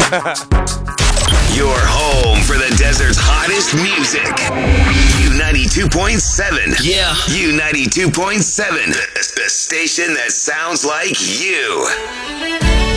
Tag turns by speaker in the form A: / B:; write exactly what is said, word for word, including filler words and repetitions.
A: Your home for the desert's hottest music. U ninety-two point seven.
B: Yeah.
A: U ninety-two point seven. The, the station that sounds like you.